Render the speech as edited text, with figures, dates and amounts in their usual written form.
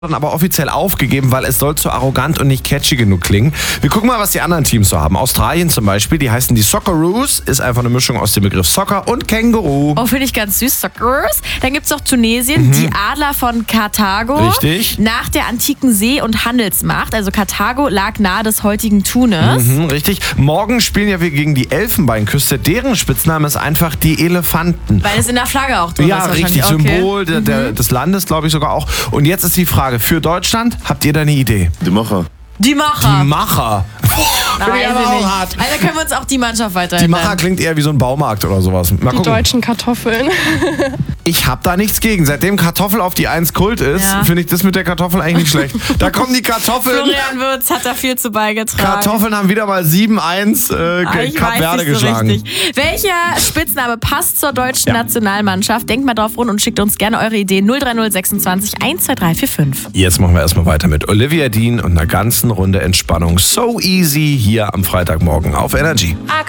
aber offiziell aufgegeben, weil es soll zu arrogant und nicht catchy genug klingen. Wir gucken mal, was die anderen Teams so haben. Australien zum Beispiel, die heißen die Socceroos, ist einfach eine Mischung aus dem Begriff Soccer und Känguru. Oh, finde ich ganz süß, Socceroos. Dann gibt es noch Tunesien, die Adler von Karthago. Richtig. Nach der antiken See- und Handelsmacht, also Karthago lag nahe des heutigen Tunis. Richtig. Morgen spielen ja wir gegen die Elfenbeinküste. Deren Spitzname ist einfach die Elefanten. Weil es in der Flagge auch drin ist. Ja, richtig. Okay. Symbol des Landes, glaube ich sogar auch. Und jetzt ist die Frage, für Deutschland, habt ihr da eine Idee? Die Macher. Die Macher. Die Macher. Na, Finde ich weiß aber ich auch nicht. hart. Also können wir uns auch die Mannschaft weiterhin Die Macher klingt eher wie so ein Baumarkt oder sowas. Mal Die gucken. deutschen Kartoffeln. Ich hab da nichts gegen. Seitdem Kartoffel auf die 1 Kult ist, Ja. finde ich das mit der Kartoffel eigentlich nicht schlecht. Da kommen die Kartoffeln. Florian Würz hat da viel zu beigetragen. Kartoffeln haben wieder mal 7-1 Ich Kap weiß Verde nicht so geschlagen. richtig. Welcher Spitzname passt zur deutschen Nationalmannschaft? Denkt mal drauf rum und schickt uns gerne eure Idee 030 26 12345. Jetzt machen wir erstmal weiter mit Olivia Dean und einer ganzen Runde Entspannung. So easy hier am Freitagmorgen auf Energy.